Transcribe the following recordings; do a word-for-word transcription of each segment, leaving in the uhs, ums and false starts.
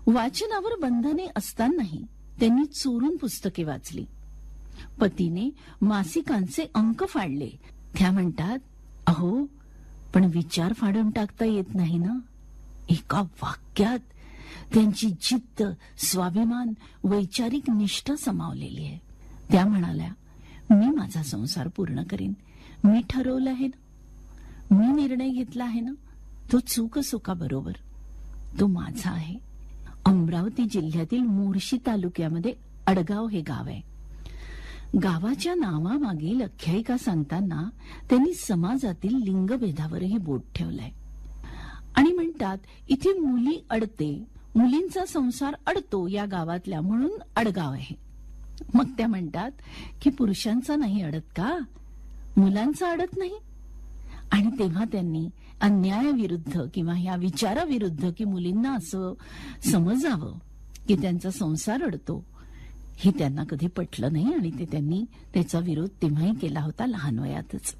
वाचनावर बंधने असतानाही त्यांनी चोरून पुस्तके वाचली. पतीने मासिकांचे अंक फाडले. त्या म्हणतात, अहो पण विचार फाडून टाकता येत नाही ना. एका वाक्यात त्यांची जिद्द, स्वाभिमान, वैचारिक निष्ठा समावलेली आहे. त्या म्हणाल्या, मी माझा संसार पूर्ण करीन. मी ठरवलं आहे ना, मी निर्णय घेतला आहे ना, तो चूक सुका बरोबर तो माझा आहे. अमरावती जिल्ह्यातील मोर्शी तालुक्यामध्ये अडगाव हे गाव आहे. गावाच्या नावामागील आख्यायिका सांगताना त्यांनी समाजातील लिंगभेदावरही बोट ठेवलंय आणि म्हणतात, इथे मुली अडते, मुलींचा संसार अडतो या गावातल्या, म्हणून अडगाव आहे. मग त्या म्हणतात की पुरुषांचा नाही अडत का, मुलांचा अडत नाही. आणि तेव्हा त्यांनी अन्यायाविरुद्ध किंवा या विचाराविरुद्ध की मुलींना असं समजावं की त्यांचा संसार अडतो, हे त्यांना कधी पटलं नाही आणि ते त्यांनी त्याचा विरोध तेव्हाही केला होता, लहान वयातच.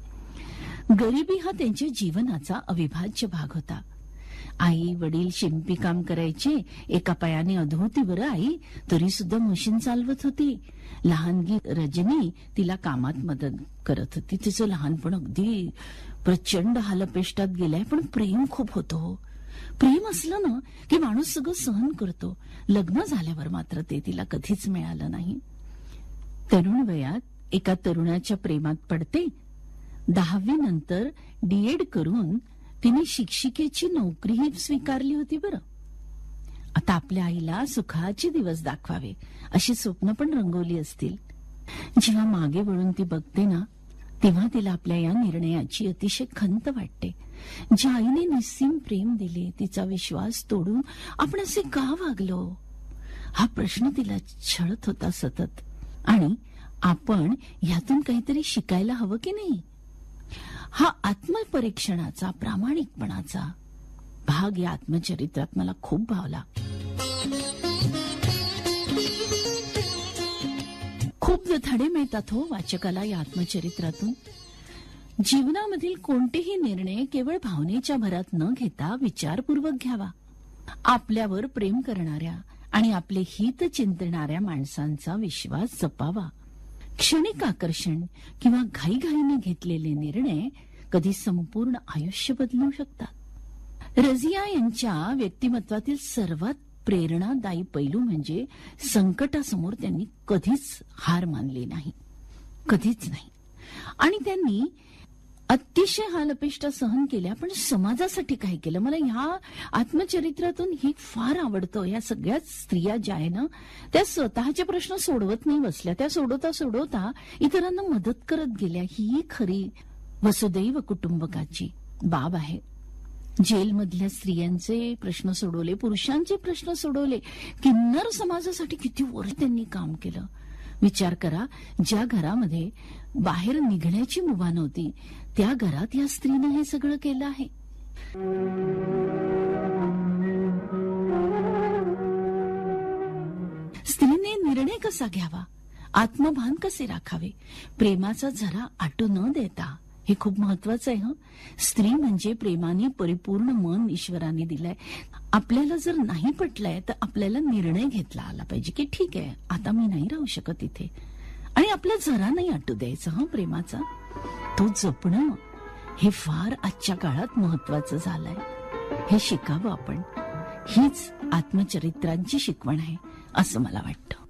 गरिबी हा त्यांच्या जीवनाचा अविभाज्य भाग होता. आई वडील शिंपी काम करायचे, एका पायाने अधोती बरं आई, तरी सुद्धा मशीन चालवत होती. लहानगी रजनी तिला कामात मदत करत होती. तिचं लहानपण अगदी प्रचंड हालपेष्टात गेलंय, पण प्रेम खूप होतं. प्रेम असलं ना की माणूस सगळं सहन करतो. लग्न झाल्यावर मात्र ते तिला कधीच मिळालं नाही. तरुण वयात एका तरुणाच्या प्रेमात पडते. दहावी नंतर डीएड करून तिने शिक्षिकेची नोकरीही स्वीकारली होती. बरं, आता आपल्या आईला सुखाचे दिवस दाखवावे अशी स्वप्न पण रंगवली असतील. जेव्हा मागे वळून ती बघते ना, तेव्हा तिला आपल्या या निर्णयाची अतिशय खंत वाटते. ज्या आईने निस्सीम प्रेम दिले, तिचा विश्वास तोडून आपण असे का वागलो, हा प्रश्न तिला छळत होता सतत. आणि आपण यातून काहीतरी शिकायला हवं की नाही. हा आत्मपरीक्षणाचा, प्रामाणिकपणाचा भाग या आत्मचरित्रात मला खूप भावला. खूप धडे मिळतात हो वाचकाला या आत्मचरित्रातून. जीवनामधील कोणतेही निर्णय केवळ भावनेच्या भरात न घेता विचारपूर्वक घ्यावा. आपल्यावर प्रेम करणाऱ्या आणि आपले हित चिंतणाऱ्या माणसांचा विश्वास जपावा. क्षणिक आकर्षण किंवा घाईघाईने घेतलेले निर्णय कधी संपूर्ण आयुष्य बदलू शकतात. रझिया यांच्या व्यक्तिमत्वातील सर्वात प्रेरणादायी पैलू म्हणजे संकटासमोर त्यांनी कधीच हार मानली नाही, कधीच नाही. आणि त्यांनी अतिशय हालअपेष्टा सहन केल्या, पण समाजासाठी काय केलं. मला ह्या आत्मचरित्रातून हे फार आवडतं. या सगळ्याच स्त्रिया ज्या आहे ना, त्या स्वतःचे प्रश्न सोडवत नाही बसल्या, त्या सोडवता सोडवता इतरांना मदत करत गेल्या. ही खरी वसुदैव कुटुंबकाची बाब आहे. जेलमधल्या स्त्रियांचे प्रश्न सोडवले, पुरुषांचे प्रश्न सोडवले, किन्नर समाजासाठी किती वर्ष त्यांनी काम केलं. विचार करा, ज्या घरामध्ये बाहेर निघण्याची मुभा नव्हती, त्या घरात या स्त्रीनं हे सगळं केलं आहे. स्त्रीने निर्णय कसा घ्यावा, आत्मभान कसे राखावे, प्रेमाचा झरा आटू न देता, हे खूप महत्वाचं आहे. हं, स्त्री म्हणजे प्रेमाने परिपूर्ण मन ईश्वराने दिलंय. आपल्याला जर नाही पटलंय तर आपल्याला निर्णय घेतला आला पाहिजे की ठीक आहे, आता मी नाही राहू शकत इथे, आणि आपला झरा नाही आटू द्यायचा. हं, प्रेमाचा तो जपणं हे फार आजच्या काळात महत्वाचं झालंय. हे शिकावं आपण. हीच आत्मचरित्रांची शिकवण आहे असं मला वाटतं.